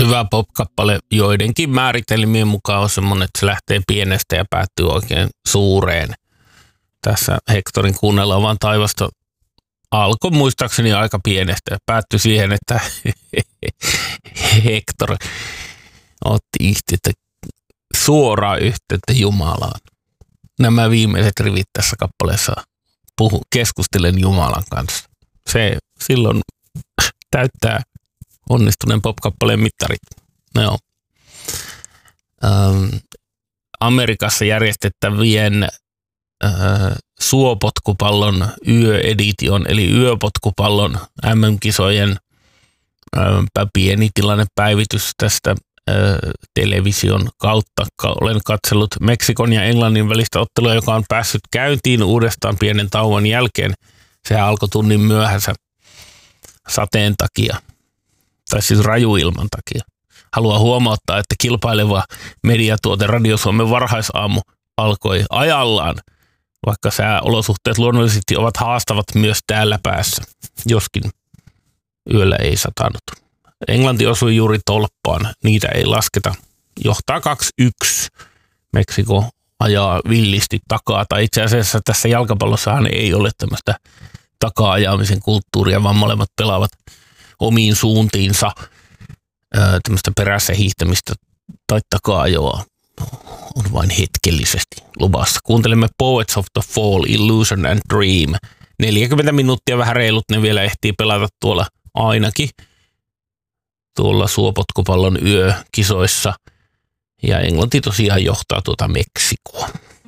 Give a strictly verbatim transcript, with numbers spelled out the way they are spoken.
hyvä pop-kappale joidenkin määritelmien mukaan on semmoinen, että se lähtee pienestä ja päättyy oikein suureen. Tässä Hectorin Kuunnellaan vaan taivasta alkoi muistaakseni aika pienestä ja päättyi siihen, että Hector otti yhteyttä, suoraa yhteyttä Jumalaan. Nämä viimeiset rivit tässä kappaleessa puhu, keskustelen Jumalan kanssa. Se silloin täyttää onnistuneen pop-kappaleen mittarit. No. Ähm, Amerikassa järjestettävien äh, suopotkupallon yöedition, eli yöpotkupallon M M-kisojen äh, pieni tilannepäivitys tästä äh, television kautta. Olen katsellut Meksikon ja Englannin välistä ottelua, joka on päässyt käyntiin uudestaan pienen tauon jälkeen. Sehän alkoi tunnin myöhässä sateen takia, tai siis rajuilman takia. Haluan huomauttaa, että kilpaileva mediatuote Radio Suomen varhaisaamu alkoi ajallaan, vaikka sääolosuhteet luonnollisesti ovat haastavat myös täällä päässä, joskin yöllä ei satanut. Englanti osui juuri tolppaan, niitä ei lasketa. Johtaa kaksi yksi. Meksiko ajaa villisti takaa, tai itse asiassa tässä jalkapallossahan ei ole tämmöistä takaa-ajamisen kulttuuria, vaan molemmat pelaavat omiin suuntiinsa tämmöistä perässä hiihtämistä tai takaa-ajoa on vain hetkellisesti luvassa. Kuuntelemme Poets of the Fall, Illusion and Dream. neljäkymmentä minuuttia vähän reilut, ne vielä ehtii pelata tuolla ainakin tuolla suopotkupallon yökisoissa. Ja Englanti tosiaan johtaa tuota Meksikoa.